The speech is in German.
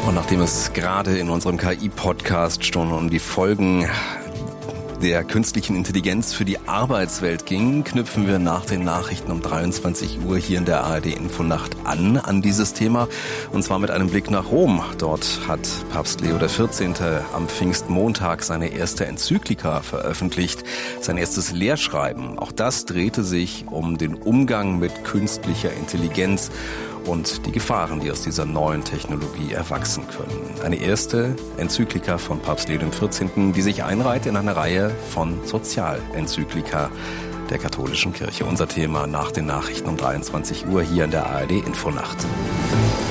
Und nachdem es gerade in unserem KI-Podcast schon um die Folgen der künstlichen Intelligenz für die Arbeitswelt ging, knüpfen wir nach den Nachrichten um 23 Uhr hier in der ARD-Infonacht an dieses Thema. Und zwar mit einem Blick nach Rom. Dort hat Papst Leo XIV. Am Pfingstmontag seine erste Enzyklika veröffentlicht, sein erstes Lehrschreiben. Auch das drehte sich um den Umgang mit künstlicher Intelligenz und die Gefahren, die aus dieser neuen Technologie erwachsen können. Eine erste Enzyklika von Papst Leo XIV., die sich einreiht in eine Reihe von Sozialenzyklika der katholischen Kirche. Unser Thema nach den Nachrichten um 23 Uhr hier in der ARD Infonacht.